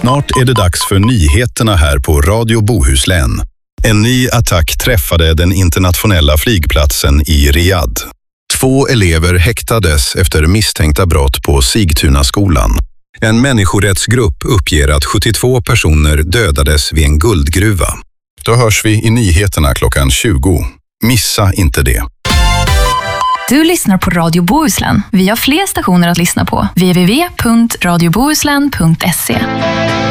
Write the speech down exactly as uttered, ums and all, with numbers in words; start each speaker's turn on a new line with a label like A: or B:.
A: Snart är det dags för nyheterna här på Radio Bohuslän. En ny attack träffade den internationella flygplatsen i Riyadh. Två elever häktades efter misstänkta brott på Sigtunaskolan. En människorättsgrupp uppger att sjuttiotvå personer dödades vid en guldgruva. Då hörs vi i nyheterna klockan tjugo. Missa inte det.
B: Du lyssnar på Radio Bohuslän. Vi har fler stationer att lyssna på. w w w punkt radio bohuslän punkt se.